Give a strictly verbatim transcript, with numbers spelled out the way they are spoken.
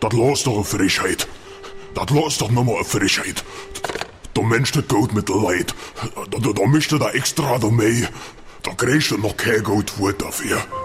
das lässt doch eine Frechheit. Das lässt doch nochmal eine Frechheit. Der Mensch, das geht mit der Leid. Da, da, da mischt er da extra dabei. Da kriegst du noch kein Geld dafür.